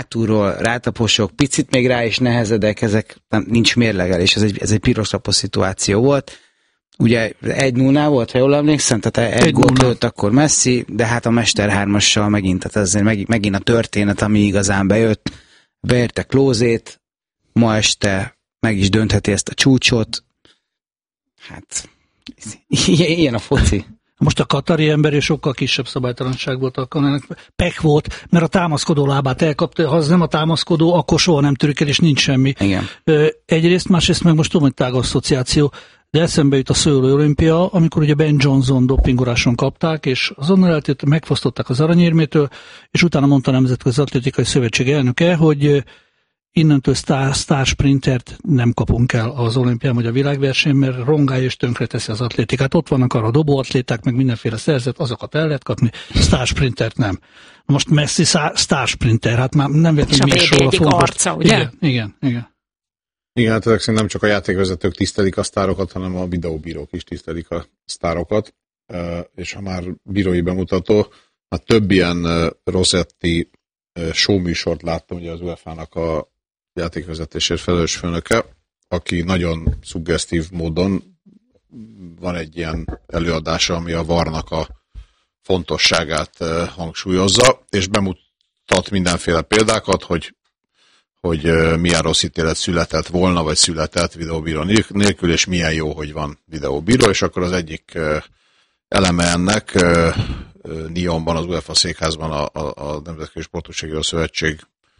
hátulról rátaposok, picit még rá is nehezedek, ezek nincs mérlegelés, ez egy piros-lapos szituáció volt. Ugye 1-0-nál volt, ha jól emlékszem, tehát egy gólt lőtt akkor Messi, de hát a Mester 3-assal megint, tehát ezért megint a történet, ami igazán bejött, beérte Klózét, ma este meg is döntheti ezt a csúcsot. Hát, ilyen a foci. Most a katari ember és sokkal kisebb szabálytalanság volt, akkor pek volt, mert a támaszkodó lábát elkapta, ha az nem a támaszkodó, akkor soha nem törik el, és nincs semmi. Igen. Egyrészt, másrészt meg most tudom, hogy tág asszociáció, de eszembe jut a Szőlő olimpia, amikor ugye Ben Johnson dopingoráson kapták, és azonnal eltűnt, megfosztották az aranyérmétől, és utána mondta a Nemzetközi Atlétikai Szövetség elnöke, hogy innentől sztár sprintert nem kapunk el az olimpián vagy a világverseny, mert rongálja és tönkreteszi az atlétikát. Ott vannak arra a dobóatléták, meg mindenféle szerzet, azokat el lehet kapni, sztár sprintert nem. Most Messi sztár sprinter, hát már nem vettem mi is róla egyik arca, ugye? Igen. Igen, hát ezek szerint nem csak a játékvezetők tisztelik a sztárokat, hanem a videóbírók is tisztelik a sztárokat, és ha már bírói bemutató, hát több ilyen Rossetti showműsort láttam, ugye az UEFA-nak a játékvezetésért felelős főnöke, aki nagyon szuggesztív módon van egy ilyen előadása, ami a VAR-nak a fontosságát hangsúlyozza, és bemutat mindenféle példákat, hogy milyen rossz ítélet született volna, vagy született videóbíró nélkül, és milyen jó, hogy van videóbíró, és akkor az egyik eleme ennek Nyonban, az UEFA székházban a Nemzetközi Sportújságíró Szövetség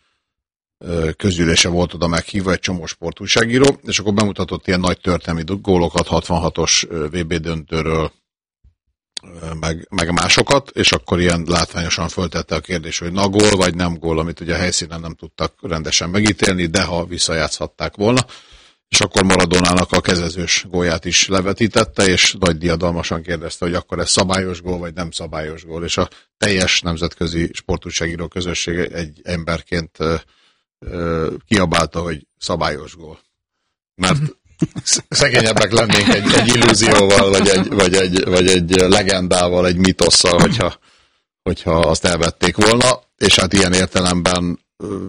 közgyűlése volt oda meghívva, egy csomó sportújságíró, és akkor bemutatott ilyen nagy történelmi gólokat, 66-os VB döntőről, meg másokat, és akkor ilyen látványosan föltette a kérdés, hogy na gól vagy nem gól, amit ugye a helyszínen nem tudtak rendesen megítélni, de ha visszajátszhatták volna, és akkor Maradonának a kezezős gólját is levetítette, és nagy diadalmasan kérdezte, hogy akkor ez szabályos gól, vagy nem szabályos gól, és a teljes nemzetközi sportújságíró közösség egy emberként kiabálta, hogy szabályos gól. Mert szegényebbek lennénk egy illúzióval, vagy egy legendával, egy mitosszal, hogyha azt elvették volna, és hát ilyen értelemben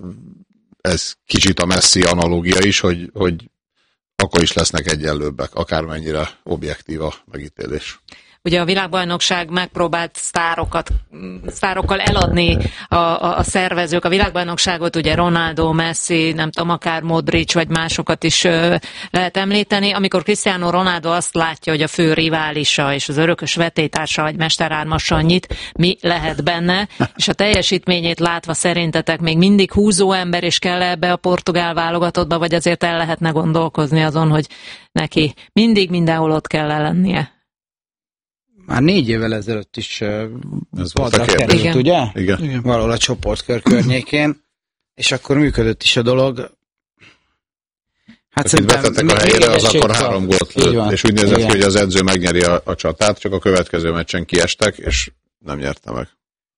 ez kicsit a Messi analógia is, hogy akkor is lesznek egyenlőbbek, akármennyire objektív a megítélés. Ugye a világbajnokság megpróbált sztárokkal eladni a szervezők a világbajnokságot, ugye Ronaldo, Messi, nem tudom, akár Modric, vagy másokat is lehet említeni. Amikor Cristiano Ronaldo azt látja, hogy a fő riválisa és az örökös vetétársa, vagy mesterármassal nyit, mi lehet benne, és a teljesítményét látva szerintetek még mindig húzó ember, és kell ebbe a portugál válogatottba, vagy azért el lehetne gondolkozni azon, hogy neki mindig mindenhol ott kell lennie? Már 4 évvel ezelőtt is padra került, ugye? Igen. Valahol a csoportkör környékén, és akkor működött is a dolog. Hát itt betettek a helyére, az akkor 3 gólt lőtt, és úgy nézett ki, hogy az edző megnyeri a csatát, csak a következő meccsen kiestek, és nem nyerte meg.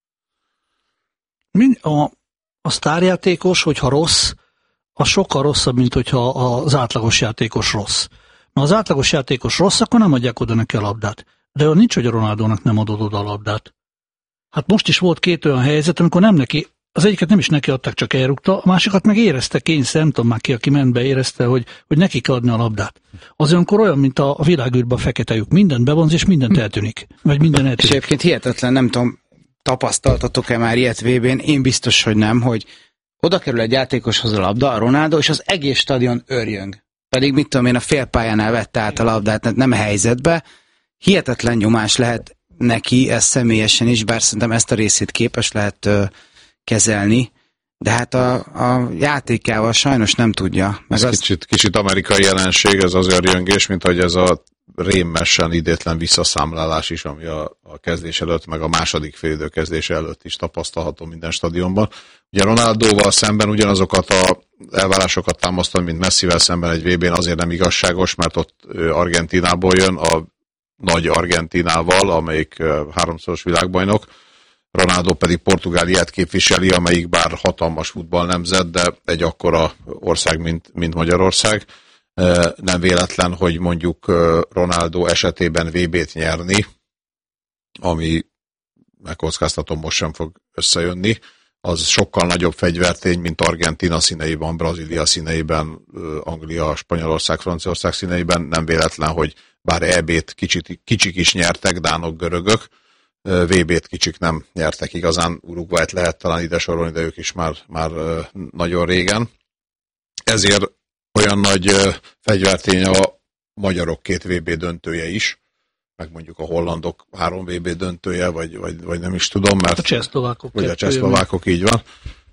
A sztárjátékos, hogyha rossz, az sokkal rosszabb, mint hogyha az átlagos játékos rossz. Na az átlagos játékos rossz, akkor nem adják oda neki a labdát. De nincs, hogy a Ronaldónak nem adod oda a labdát. Hát most is volt 2 olyan helyzet, amikor nem neki, az egyiket nem is neki adták, csak elrúgta, a másikat meg érezte kényszer, nem tudom már ki, aki ment be, érezte, hogy neki kell adni a labdát. Az olyankor olyan, mint a világűrben a fekete lyuk, mindent bevonz, és mindent eltűnik. Vagy minden eltűnik. És egyébként hihetetlen, nem tudom, tapasztaltatok-e már ilyet VB-n, én biztos, hogy nem, hogy oda kerül egy játékoshoz a labda, a Ronaldo, és az egész stadion örjöng. Pedig mit tudom én, a félpályánál vette át a labdát, nem helyzetbe. Hihetetlen nyomás lehet neki, ez személyesen is, bár szerintem ezt a részét képes lehet kezelni, de hát a játékával sajnos nem tudja. Ez kicsit amerikai jelenség, ez az örjöngés, mint hogy ez a rémmesen idétlen visszaszámlálás is, ami a kezdés előtt, meg a második félidő kezdése előtt is tapasztalható minden stadionban. Ugye Ronaldóval szemben ugyanazokat a elvárásokat támasztani, mint Messivel szemben egy VB-n azért nem igazságos, mert ott Argentinából jön, a nagy Argentinával, amelyik 3-szoros világbajnok, Ronaldo pedig Portugáliát képviseli, amelyik bár hatalmas futballnemzet, de egy akkora ország, mint Magyarország. Nem véletlen, hogy mondjuk Ronaldo esetében VB-t nyerni, ami megkockáztatom most sem fog összejönni, az sokkal nagyobb fegyvertény, mint Argentína színeiben, Brazília színeiben, Anglia, Spanyolország, Franciaország színeiben. Nem véletlen, hogy bár EB-t kicsik is nyertek, dánok, görögök, VB-t kicsik nem nyertek igazán. Uruguayt lehet talán ide sorolni, de ők is már nagyon régen. Ezért olyan nagy fegyvertény a magyarok 2 VB döntője is, meg mondjuk a hollandok 3 VB döntője, vagy nem is tudom, mert a csehszlovákok. Vagy a csehszlovákok, így van.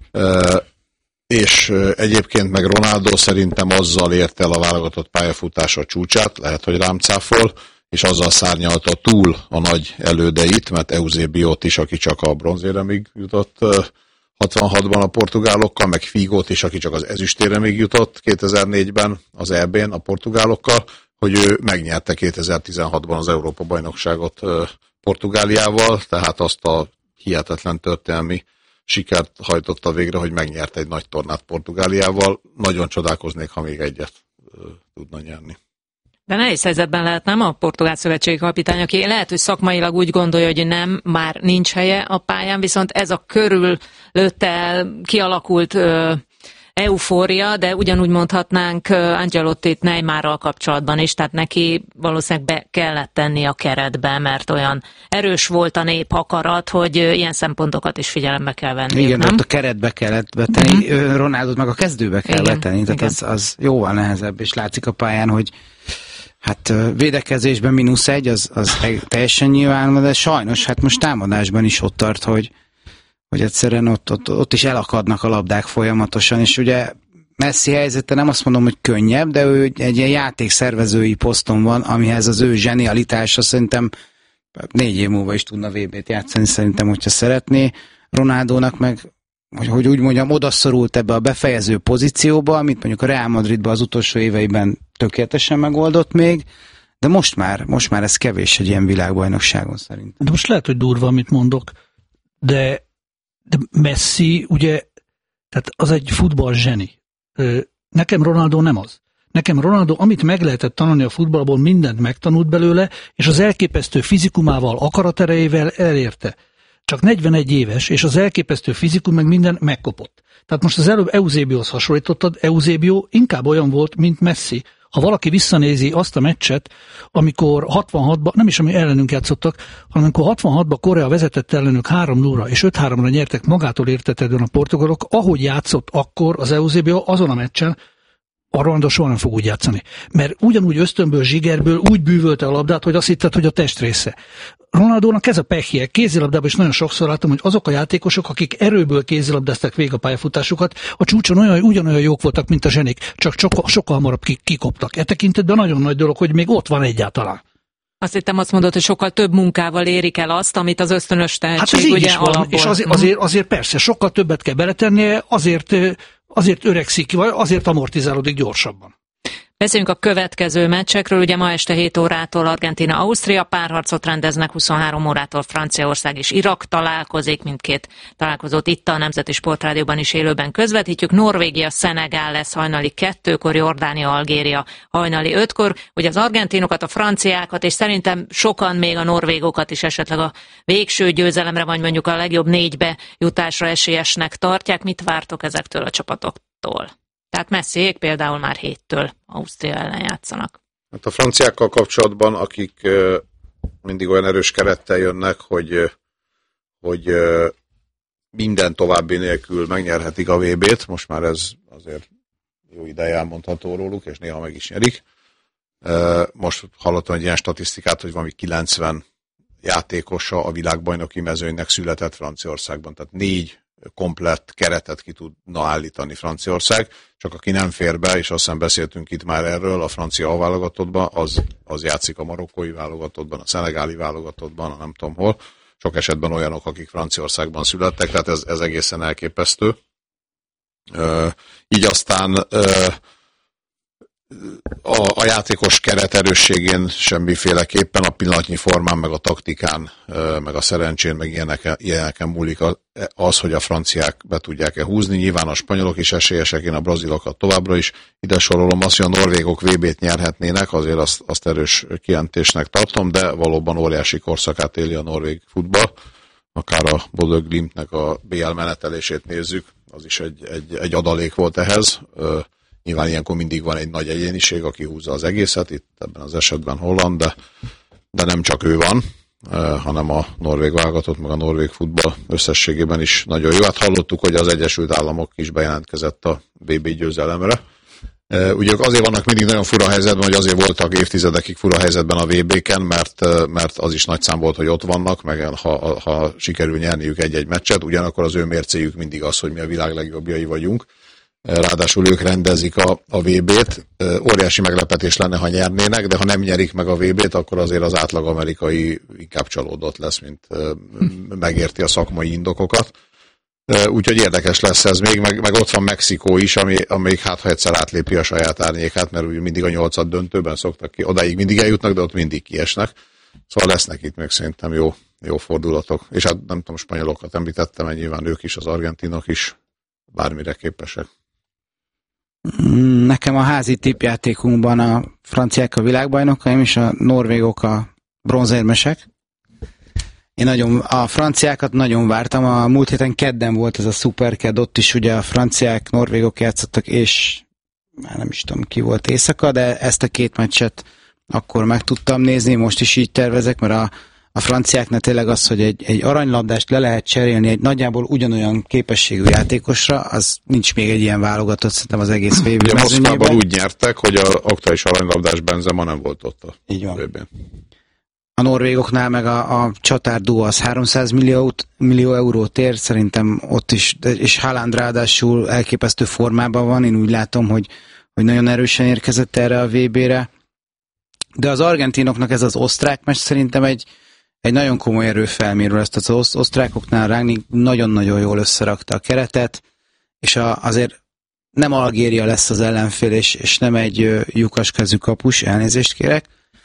És egyébként meg Ronaldo szerintem azzal ért el a válogatott pályafutása csúcsát, lehet, hogy rám cáfol, és azzal szárnyalta túl a nagy elődeit, mert Eusebiót is, aki csak a bronzéremig jutott 66-ban a portugálokkal, meg Figót is, aki csak az ezüstéremig jutott 2004-ben az EB-n a portugálokkal, hogy ő megnyerte 2016-ban az Európa-bajnokságot Portugáliával, tehát azt a hihetetlen történelmi sikert hajtotta végre, hogy megnyerte egy nagy tornát Portugáliával. Nagyon csodálkoznék, ha még egyet tudna nyerni. De nehéz helyzetben lehet, nem a portugál szövetségi kapitány, aki lehet, hogy szakmailag úgy gondolja, hogy nem, már nincs helye a pályán, viszont ez a körülötte kialakult eufória, de ugyanúgy mondhatnánk Ancelottit Neymarral kapcsolatban is, tehát neki valószínűleg be kellett tenni a keretbe, mert olyan erős volt a nép akarat, hogy ilyen szempontokat is figyelembe kell venni. Igen, nem? ott a keretbe kellett betenni, Ronaldot meg a kezdőbe kell betenni, tehát az jóval nehezebb, és látszik a pályán, hogy hát védekezésben -1, az teljesen nyilván, de sajnos hát most támadásban is ott tart, hogy egyszerűen ott is elakadnak a labdák folyamatosan, és ugye Messi helyzete nem azt mondom, hogy könnyebb, de ő egy ilyen játékszervezői poszton van, amihez az ő zsenialitása szerintem 4 év múlva is tudna VB-t játszani, szerintem, hogyha szeretné. Ronaldónak meg, hogy úgy mondjam, odaszorult ebbe a befejező pozícióba, amit mondjuk a Real Madridban az utolsó éveiben tökéletesen megoldott még, de most már ez kevés egy ilyen világbajnokságon szerintem. De most lehet, hogy durva, amit mondok, de Messi, ugye, tehát az egy futball-zseni. Nekem Ronaldo nem az. Nekem Ronaldo, amit meg lehetett tanulni a futballból, mindent megtanult belőle, és az elképesztő fizikumával, akaraterejével elérte. Csak 41 éves, és az elképesztő fizikum meg minden megkopott. Tehát most az előbb Eusebióhoz hasonlítottad, Eusebio inkább olyan volt, mint Messi. Ha valaki visszanézi azt a meccset, amikor 66-ban, nem is ami ellenünk játszottak, hanem amikor 66-ban Korea vezetett ellenük 3-0-ra, és 5-3-ra nyertek magától értetődően a portugálok, ahogy játszott akkor az Eusebio azon a meccsen, a Ronaldo soha nem fog úgy játszani. Mert ugyanúgy ösztönből, zsigerből úgy bűvölte a labdát, hogy azt hitted, hogy a testrésze. Ronaldónak ez a pehje. Kézilabdában is nagyon sokszor láttam, hogy azok a játékosok, akik erőből kézilabdázták végig a pályafutásukat, a csúcson ugyanolyan jók voltak, mint a zsenik, csak sokkal hamarabb kikoptak. E tekintetben nagyon nagy dolog, hogy még ott van egyáltalán. Azt hittem, azt mondod, hogy sokkal több munkával érik el azt, amit az ösztönös tehetség, hát ugye alapból. És azért persze, sokkal többet kell beletennie, azért öregszik, vagy azért amortizálódik gyorsabban. Beszéljünk a következő meccsekről, ugye ma este 7 órától Argentína-Ausztria párharcot rendeznek, 23 órától Franciaország és Irak találkozik, mindkét találkozót itt a Nemzeti Sportrádióban is élőben közvetítjük. Norvégia-Szenegál lesz hajnali 2-kor, Jordánia-Algéria hajnali 5-kor. Ugye az argentinokat, a franciákat, és szerintem sokan még a norvégokat is esetleg a végső győzelemre, vagy mondjuk a legjobb 4-be jutásra esélyesnek tartják. Mit vártok ezektől a csapatoktól? Tehát Messiék például már 7-től Ausztria ellen játszanak. Hát a franciákkal kapcsolatban, akik mindig olyan erős kerettel jönnek, hogy minden további nélkül megnyerhetik a VB-t, most már ez azért jó ideje elmondható róluk, és néha meg is nyerik. Most hallottam egy ilyen statisztikát, hogy valami 90 játékosa a világbajnoki mezőnynek született Franciaországban, tehát 4 komplett keretet ki tudna állítani Franciaország, csak aki nem fér be, és azt hiszem beszéltünk itt már erről, a francia válogatottban, az játszik a marokkói válogatottban, a szenegáli válogatottban, a nem tudom hol. Sok esetben olyanok, akik Franciaországban születtek, tehát ez egészen elképesztő. Így aztán a játékos keret erősségén semmiféleképpen, a pillanatnyi formán, meg a taktikán, meg a szerencsén, meg ilyeneken múlik az, hogy a franciák be tudják-e húzni. Nyilván a spanyolok is esélyesek, én a brazilokat továbbra is ide sorolom. Azt, hogy a norvégok VB-t nyerhetnének, azért azt erős kijelentésnek tartom, de valóban óriási korszakát éli a norvég futball. akár a Bodø Glimtnek a BL menetelését nézzük, az is egy adalék volt ehhez. Nyilván ilyenkor mindig van egy nagy egyéniség, aki húzza az egészet, itt ebben az esetben Holland, de nem csak ő van, hanem a norvég válogatott, meg a norvég futball összességében is nagyon jó. Hát hallottuk, hogy az Egyesült Államok is bejelentkezett a VB győzelemre. Ugye azért vannak mindig nagyon fura helyzetben, hogy azért voltak évtizedekig fura helyzetben a VB-ken, mert az is nagy szám volt, hogy ott vannak, meg ha sikerül nyerniük egy-egy meccset, ugyanakkor az ő mércéjük mindig az, hogy mi a világ legjobbjai vagyunk. Ráadásul ők rendezik a VB-t. Óriási meglepetés lenne, ha nyernének, de ha nem nyerik meg a VB-t, akkor azért az átlag amerikai inkább csalódott lesz, mint megérti a szakmai indokokat. Úgyhogy érdekes lesz ez még, meg ott van Mexikó is, amelyik hát ha egyszer átlépi a saját árnyékát, mert úgy mindig a 8. döntőben szoktak ki, odáig mindig eljutnak, de ott mindig kiesnek. Szóval lesznek itt még szerintem jó fordulatok. És hát nem tudom, spanyolokat említettem, nyilván ők is, az argentinok is bármire képesek. Nekem a házi tippjátékunkban a franciák a világbajnokaim, és a norvégok a bronzérmesek. Én a franciákat nagyon vártam, a múlt héten kedden volt ez a szuperked, ott is ugye a franciák, norvégok játszottak, és már nem is tudom ki volt éjszaka, de ezt a két meccset akkor meg tudtam nézni, most is így tervezek, mert a franciáknál tényleg az, hogy egy aranylabdást le lehet cserélni egy nagyjából ugyanolyan képességű játékosra, az nincs még egy ilyen válogatott, szerintem az egész VB mezőnyében. Moszkvában úgy nyertek, hogy az aktuális aranylabdás Benzema nem volt ott a VB-n. A norvégoknál meg a csatárdó az 300 millió eurót ér, szerintem ott is, és Haaland ráadásul elképesztő formában van, én úgy látom, hogy nagyon erősen érkezett erre a VB-re. De az argentinoknak ez az osztrák meccs szerintem egy nagyon komoly erőfelmérő, ezt az osztrákoknál Rangnick nagyon-nagyon jól összerakta a keretet, és azért nem Algéria lesz az ellenfél, és nem egy lyukaskezű kapus, elnézést kérek,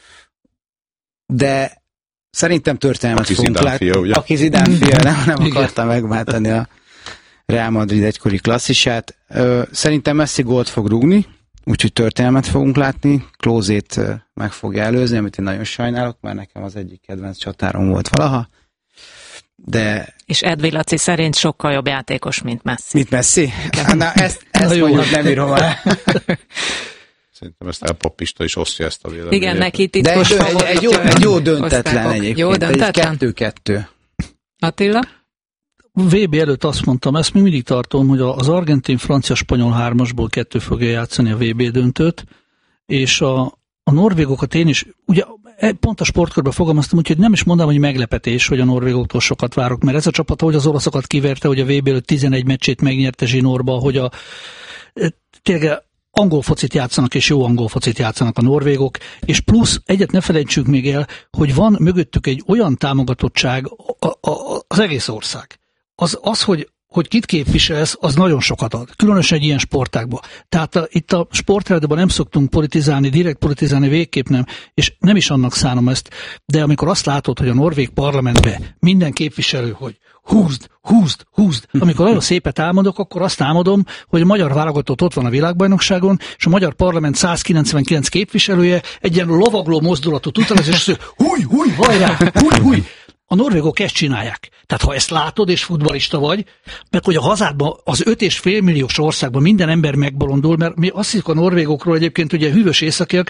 de szerintem történelmet fogunk látni. Aki Zidane fia, nem akarta megváltani a Real Madrid egykori klasszisát. Szerintem Messi gólt fog rúgni, úgyhogy történelmet fogunk látni. Klózét meg fogja előzni, amit én nagyon sajnálok, mert nekem az egyik kedvenc csatárom volt valaha. De... És Edvi Laci szerint sokkal jobb játékos, mint Messi. Mint Messi? Na, ezt mondjuk nem írom alá. Szerintem ezt elpapista is osztja ezt a véleményt. Igen, neki itt de egy jó döntetlen egyébként. Jó döntetlen? Egy 2-2. Attila? VB előtt azt mondtam, ezt még mindig tartom, hogy az argentin-francia-spanyol 3-asból 2 fogja játszani a VB döntőt, és a norvégokat én is, ugye pont a sportkörben fogalmaztam, úgyhogy nem is mondom, hogy meglepetés, hogy a norvégoktól sokat várok, mert ez a csapat, ahogy az oroszokat kiverte, hogy a VB előtt 11 meccsét megnyerte zsinórba, hogy tényleg angol focit játszanak, és jó angol focit játszanak a norvégok, és plusz egyet ne felejtsük még el, hogy van mögöttük egy olyan támogatottság, az egész ország. Hogy kit képviselsz, az nagyon sokat ad. Különösen egy ilyen sportágban. Tehát itt a sportrádióban nem szoktunk politizálni, direkt politizálni végképp nem, és nem is annak szánom ezt, de amikor azt látod, hogy a norvég parlamentben minden képviselő, hogy húzd. Amikor nagyon szépet álmodok, akkor azt álmodom, hogy a magyar válogatott ott van a világbajnokságon, és a magyar parlament 199 képviselője egy ilyen lovagló mozdulatot után, és azt mondja, húj, hajrá, húj. A norvégok ezt csinálják. Tehát ha ezt látod, és futballista vagy, mert hogy a hazádban, az 5,5 milliós országban minden ember megbolondul, mert mi azt hiszük a norvégokról egyébként, ugye hűvös északiak,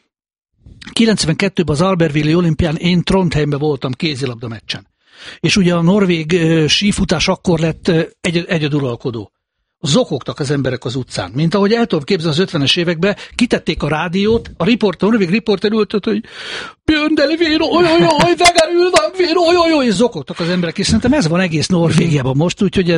92-ben az Albertville olimpián én Trondheimben voltam kézilabda meccsen. És ugye a norvég sífutás akkor lett egyeduralkodó. Zokogtak az emberek az utcán. Mint ahogy el tudom képzelni az 50-es években, kitették a rádiót, a norvég riporter ültött, hogy Björndeli ojojoj, vegerül van, ojojoj, és zokogtak az emberek, és szerintem ez van egész Norvégiában most, úgyhogy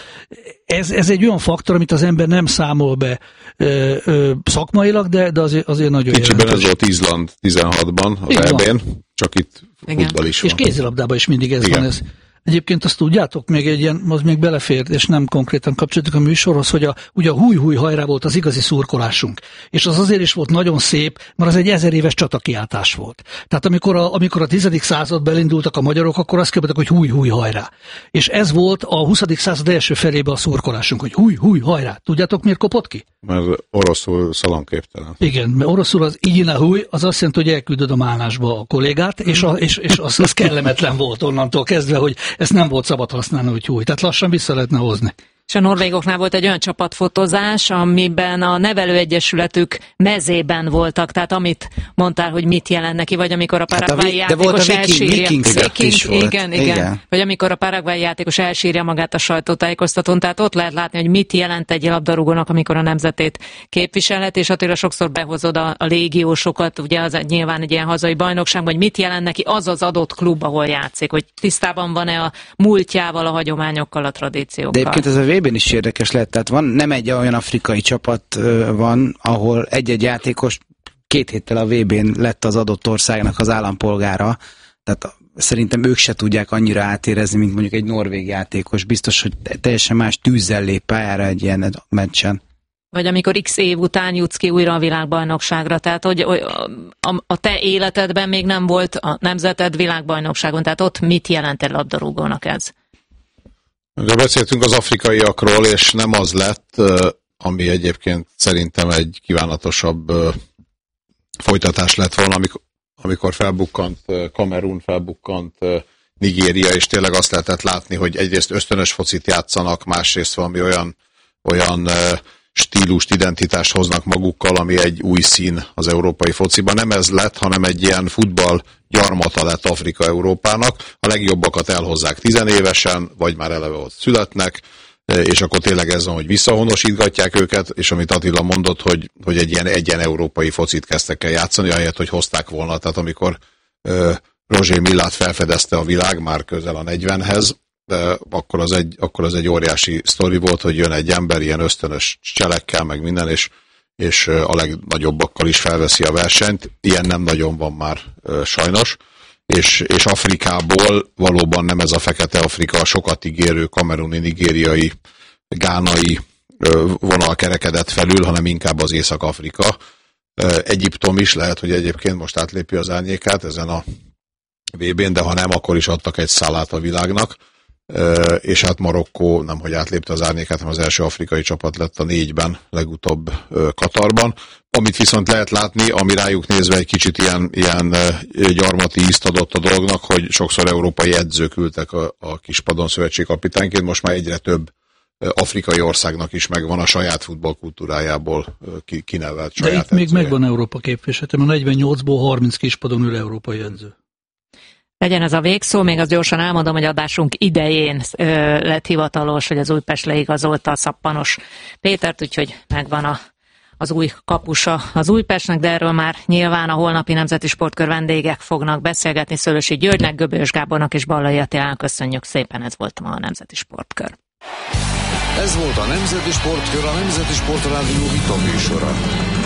ez egy olyan faktor, amit az ember nem számol be szakmailag, de azért nagyon jelentős. Kicsiben ez volt Izland 16-ban, az EB-n, csak itt futball is van. És kézilabdában is mindig ez van. Egyébként azt tudjátok, még egy ilyen, az még belefér, és nem konkrétan kapcsolódik a műsorhoz, hogy ugye a húj hajrá volt az igazi szurkolásunk. És az azért is volt nagyon szép, mert az egy 1000 éves csatakiáltás volt. Tehát amikor a 10. században elindultak a magyarok, akkor azt kérdeztek, hogy húj hajrá. És ez volt a 20. század első felében a szurkolásunk, hogy húj hajrá. Tudjátok, miért kopott ki? Mert oroszul szalonképtelen. Igen, mert oroszul az igyine húj, az azt jelenti, hogy elküldöd a málnásba a kollégát, és az kellemetlen volt onnantól kezdve, hogy ezt nem volt szabad használni, hogy új. Tehát lassan vissza lehetne hozni. És a norvégoknál volt egy olyan csapatfotózás, amiben a nevelőegyesületük mezében voltak, tehát amit mondtál, hogy mit jelent neki, vagy amikor a paraguayi játékos elsírja. Igen. Vagy amikor a paraguayi játékos elsírja magát a sajtótájékoztatón, tehát ott lehet látni, hogy mit jelent egy labdarúgónak, amikor a nemzetét képviselhet, és attól sokszor behozod a légiósokat, ugye az nyilván egy ilyen hazai bajnokság, vagy mit jelent neki az az adott klub, ahol játszik, hogy tisztában van-e a múltjával, a hagyományokkal, a tradíciókkal. De egyébként ez a VB-n is érdekes lett, tehát nem egy olyan afrikai csapat van, ahol egy-egy játékos 2 héttel a VB-n lett az adott országnak az állampolgára, tehát szerintem ők se tudják annyira átérezni, mint mondjuk egy norvég játékos. Biztos, hogy teljesen más tűzzel lép pályára egy ilyen meccsen. Vagy amikor x év után jutsz ki újra a világbajnokságra, tehát hogy a te életedben még nem volt a nemzeted világbajnokságon, tehát ott mit jelent egy labdarúgónak ez? De beszéltünk az afrikaiakról, és nem az lett, ami egyébként szerintem egy kívánatosabb folytatás lett volna, amikor felbukkant Kamerun, felbukkant Nigéria, és tényleg azt lehetett látni, hogy egyrészt ösztönös focit játszanak, másrészt valami olyan stílust, identitást hoznak magukkal, ami egy új szín az európai fociban. Nem ez lett, hanem egy ilyen futball gyarmata lett Afrika-Európának. A legjobbakat elhozzák 10 évesen, vagy már eleve ott születnek, és akkor tényleg ez van, hogy visszahonosítgatják őket, és amit Attila mondott, hogy egy ilyen európai focit kezdtek el játszani, ahelyett, hogy hozták volna. Tehát amikor Roger Millát felfedezte a világ már közel a 40-hez, akkor az egy óriási sztori volt, hogy jön egy ember ilyen ösztönös cselekkel, meg minden, és a legnagyobbakkal is felveszi a versenyt. Ilyen nem nagyon van már sajnos. És Afrikából valóban nem ez a fekete Afrika, a sokat ígérő kameruni, nigériai, gánai vonal kerekedett felül, hanem inkább az Észak-Afrika. Egyiptom is lehet, hogy egyébként most átlépi az árnyékát ezen a VB-n, de ha nem, akkor is adtak egy szálát a világnak. És hát Marokkó nemhogy átlépte az árnyékát, hanem az első afrikai csapat lett a 4-ben, legutóbb Katarban. Amit viszont lehet látni, ami rájuk nézve egy kicsit ilyen gyarmati ízt adott a dolognak, hogy sokszor európai edzők ültek a kispadon szövetségkapitányként, most már egyre több afrikai országnak is megvan a saját futballkultúrájából kinevelt saját edzője. De itt még megvan Európa képviselete, mert 48-ból 30 kispadon ül európai edző. Legyen ez a végszó, még azt gyorsan elmondom, hogy adásunk idején lett hivatalos, hogy az Újpest leigazolta a Szappanos Pétert, úgyhogy megvan az új kapusa az Újpestnek, de erről már nyilván a holnapi Nemzeti Sportkör vendégek fognak beszélgetni. Szőlősi Györgynek, Göbölyös Gábornak és Ballai Attilának köszönjük szépen, ez volt ma a Nemzeti Sportkör. Ez volt a Nemzeti Sportkör, a Nemzeti Sportrádió vitaműsora.